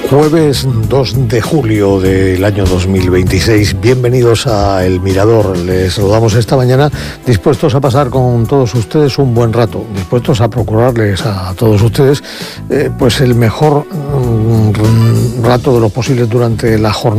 Jueves 2 de julio del año 2026. Bienvenidos a El Mirador. Les saludamos esta mañana dispuestos a pasar con todos ustedes un buen rato, dispuestos a procurarles a todos ustedes pues el mejor rato de los posibles durante la jornada.